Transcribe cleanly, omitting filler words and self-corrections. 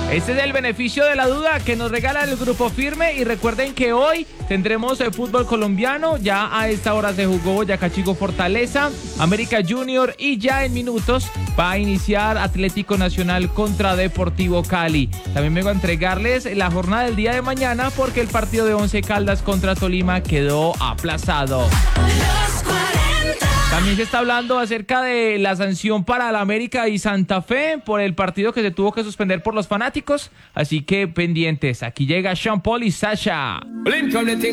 Este es el beneficio de la duda que nos regala el Grupo Firme, y recuerden que hoy tendremos el fútbol colombiano. Ya a esta hora se jugó Boyacá Chico Fortaleza, América Junior, y ya en minutos va a iniciar Atlético Nacional contra Deportivo Cali. También vengo a entregarles la jornada del día de mañana porque el partido de Once Caldas contra Tolima quedó aplazado. También se está hablando acerca de la sanción para la América y Santa Fe por el partido que se tuvo que suspender por los fanáticos. Así que pendientes. Aquí llega Sean Paul y Sasha.